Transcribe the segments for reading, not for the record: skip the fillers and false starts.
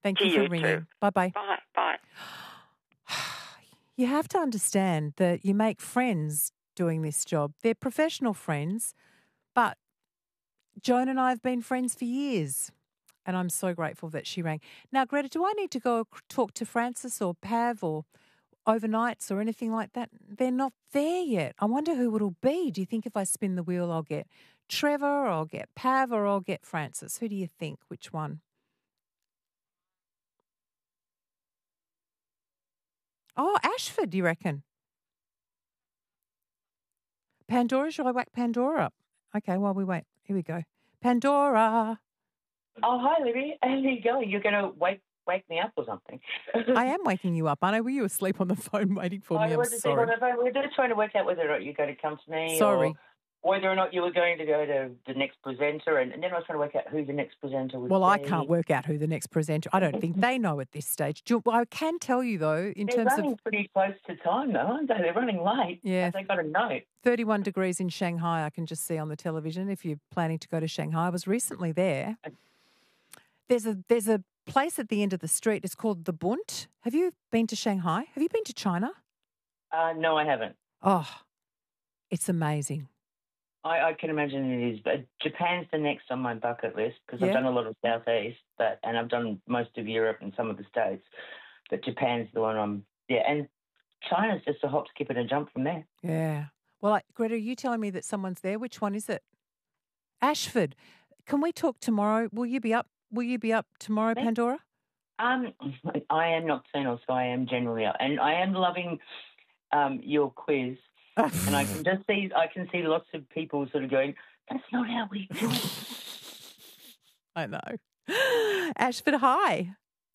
Thank To you for you ringing. too. Bye-bye. Bye. Bye. You have to understand that you make friends doing this job. They're professional friends, but Joan and I have been friends for years, and I'm so grateful that she rang. Now, Greta, do I need to go talk to Francis or Pav or overnights or anything like that? They're not there yet. I wonder who it'll be. Do you think if I spin the wheel, I'll get Trevor or I'll get Pav or I'll get Francis? Who do you think? Which one? Oh, Ashford, do you reckon? Pandora, shall I whack Pandora up? Okay, while we wait. Here we go. Pandora. Oh, hi, Libby. How you going? You're going to wake me up or something? I am waking you up, aren't I? Were you asleep on the phone waiting for me? I'm sorry. We're just trying to work out whether or not you're going to come to me Sorry. or whether or not you were going to go to the next presenter. And then I was trying to work out who the next presenter would be. Well, I can't work out who the next presenter. I don't think they know at this stage. I can tell you, though, They're running pretty close to time, though, aren't they? They're running late. Yeah. Have they got a note? 31 degrees in Shanghai, I can just see on the television if you're planning to go to Shanghai. I was recently there. There's a place at the end of the street. It's called The Bund. Have you been to Shanghai? Have you been to China? No, I haven't. Oh, it's amazing. I can imagine it is. But Japan's the next on my bucket list because I've done a lot of Southeast, and I've done most of Europe and some of the States. But Japan's the one and China's just a hop, skip and a jump from there. Yeah. Well, Greta, are you telling me that someone's there? Which one is it? Ashford. Can we talk tomorrow? Will you be up? Will you be up tomorrow, Pandora? I am nocturnal, so I am generally up, and I am loving your quiz. And I can see lots of people sort of going, "That's not how we do it." I know. Ashford, hi.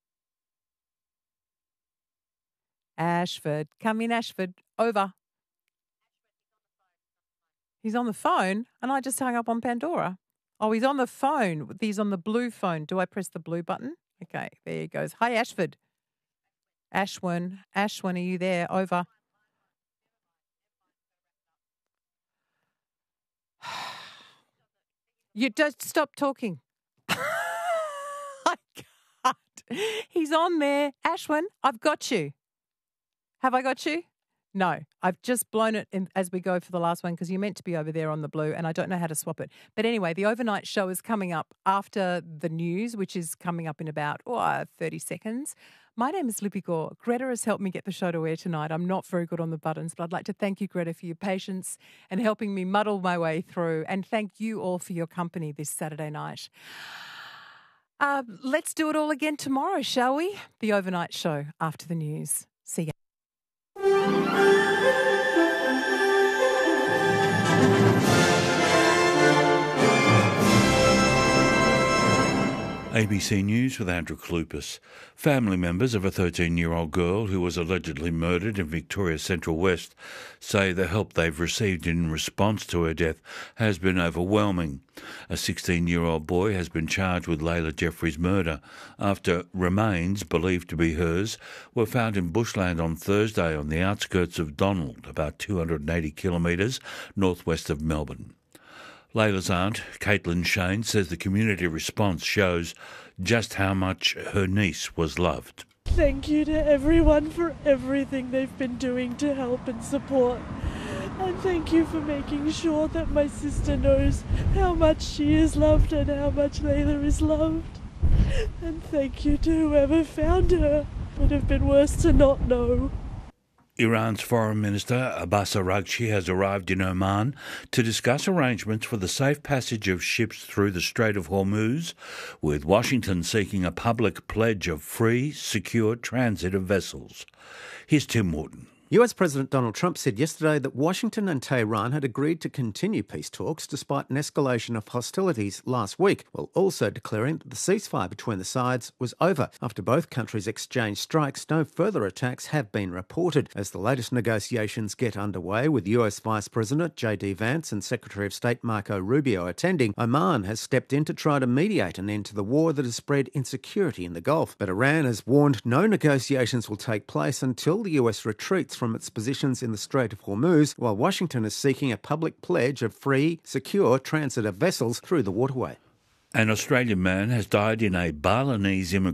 Ashford, come in, Ashford. Over. He's on the phone, and I just hung up on Pandora. Oh, he's on the phone. He's on the blue phone. Do I press the blue button? Okay, there he goes. Hi, Ashford. Ashwin, are you there? Over. You don't stop talking. I can't. He's on there. Ashwin, I've got you. Have I got you? No, I've just blown it in as we go for the last one because you're meant to be over there on the blue and I don't know how to swap it. But anyway, the overnight show is coming up after the news, which is coming up in about 30 seconds. My name is Libby Gore. Greta has helped me get the show to air tonight. I'm not very good on the buttons, but I'd like to thank you, Greta, for your patience and helping me muddle my way through. And thank you all for your company this Saturday night. Let's do it all again tomorrow, shall we? The overnight show after the news. See you. ABC News with Andrew Klupis. Family members of a 13-year-old girl who was allegedly murdered in Victoria's Central West say the help they've received in response to her death has been overwhelming. A 16-year-old boy has been charged with Layla Jeffrey's murder after remains believed to be hers were found in bushland on Thursday on the outskirts of Donald, about 280 kilometres northwest of Melbourne. Layla's aunt, Caitlin Shane, says the community response shows just how much her niece was loved. Thank you to everyone for everything they've been doing to help and support. And thank you for making sure that my sister knows how much she is loved and how much Layla is loved. And thank you to whoever found her. It would have been worse to not know. Iran's Foreign Minister Abbas Araghchi has arrived in Oman to discuss arrangements for the safe passage of ships through the Strait of Hormuz, with Washington seeking a public pledge of free, secure transit of vessels. Here's Tim Morton. US President Donald Trump said yesterday that Washington and Tehran had agreed to continue peace talks despite an escalation of hostilities last week, while also declaring that the ceasefire between the sides was over. After both countries exchanged strikes, no further attacks have been reported. As the latest negotiations get underway, with US Vice President J.D. Vance and Secretary of State Marco Rubio attending, Oman has stepped in to try to mediate an end to the war that has spread insecurity in the Gulf. But Iran has warned no negotiations will take place until the US retreats from its positions in the Strait of Hormuz, while Washington is seeking a public pledge of free, secure transit of vessels through the waterway. An Australian man has died in a Balinese